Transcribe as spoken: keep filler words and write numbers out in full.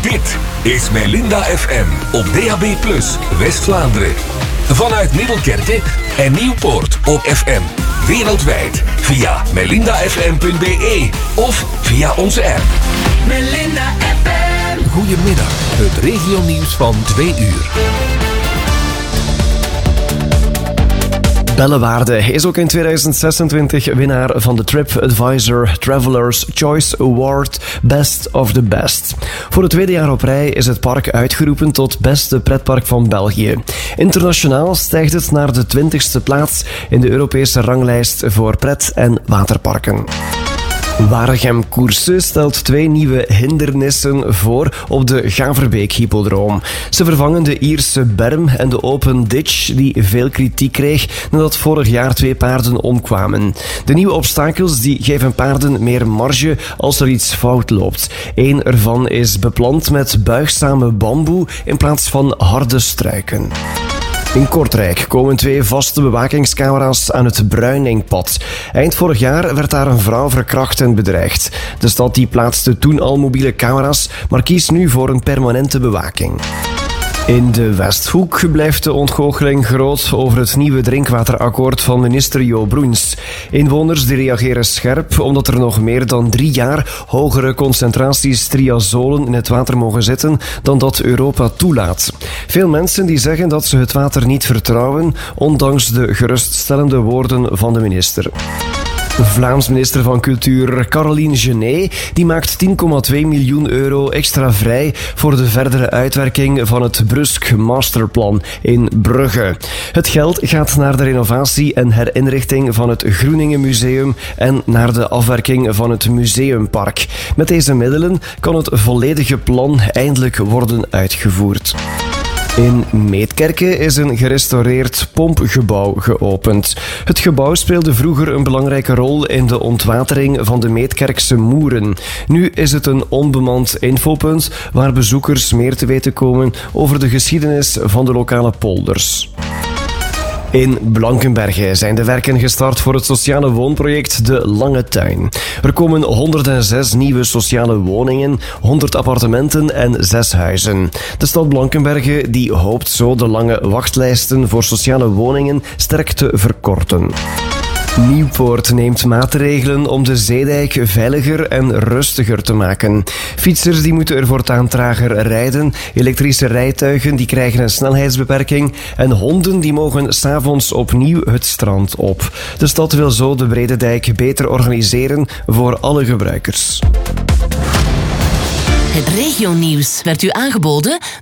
Dit is Melinda F M op D A B plus, West-Vlaanderen. Vanuit Middelkerke en Nieuwpoort op F M. Wereldwijd via melinda f m punt b e of via onze app. Melinda F M. Goedemiddag, het regionieuws van twee uur. Bellewaarde is ook in tweeduizend zesentwintig winnaar van de TripAdvisor Travelers Choice Award Best of the Best. Voor het tweede jaar op rij is het park uitgeroepen tot beste pretpark van België. Internationaal stijgt het naar de twintigste plaats in de Europese ranglijst voor pret- en waterparken. Waregem-Koersen stelt twee nieuwe hindernissen voor op de Gaverbeek-hippodroom. Ze vervangen de Ierse berm en de open ditch die veel kritiek kreeg nadat vorig jaar twee paarden omkwamen. De nieuwe obstakels die geven paarden meer marge als er iets fout loopt. Eén ervan is beplant met buigzame bamboe in plaats van harde struiken. In Kortrijk komen twee vaste bewakingscamera's aan het Bruiningpad. Eind vorig jaar werd daar een vrouw verkracht en bedreigd. De stad die plaatste toen al mobiele camera's, maar kiest nu voor een permanente bewaking. In de Westhoek blijft de ontgoocheling groot over het nieuwe drinkwaterakkoord van minister Jo Broens. Inwoners die reageren scherp omdat er nog meer dan drie jaar hogere concentraties triazolen in het water mogen zitten dan dat Europa toelaat. Veel mensen die zeggen dat ze het water niet vertrouwen, ondanks de geruststellende woorden van de minister. Vlaams minister van Cultuur Caroline Genet die maakt tien komma twee miljoen euro extra vrij voor de verdere uitwerking van het Brusk Masterplan in Brugge. Het geld gaat naar de renovatie en herinrichting van het Groeningen Museum en naar de afwerking van het Museumpark. Met deze middelen kan het volledige plan eindelijk worden uitgevoerd. In Meetkerke is een gerestaureerd pompgebouw geopend. Het gebouw speelde vroeger een belangrijke rol in de ontwatering van de Meetkerkse moeren. Nu is het een onbemand infopunt waar bezoekers meer te weten komen over de geschiedenis van de lokale polders. In Blankenberge zijn de werken gestart voor het sociale woonproject De Lange Tuin. Er komen honderdzes nieuwe sociale woningen, honderd appartementen en zes huizen. De stad Blankenberge die hoopt zo de lange wachtlijsten voor sociale woningen sterk te verkorten. Nieuwpoort neemt maatregelen om de zeedijk veiliger en rustiger te maken. Fietsers die moeten er voortaan trager rijden, elektrische rijtuigen die krijgen een snelheidsbeperking en honden die mogen 's avonds opnieuw het strand op. De stad wil zo de Brede Dijk beter organiseren voor alle gebruikers. Het regionieuws werd u aangeboden